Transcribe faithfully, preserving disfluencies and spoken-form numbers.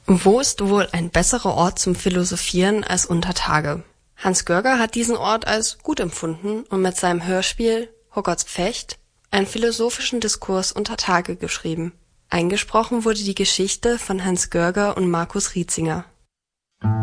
Wo ist wohl ein besserer Ort zum Philosophieren als unter Tage? Hans Görger hat diesen Ort als gut empfunden und mit seinem Hörspiel Hoggarts Pfecht einen philosophischen Diskurs unter Tage geschrieben. Eingesprochen wurde die Geschichte von Hans Görger und Markus Rietzinger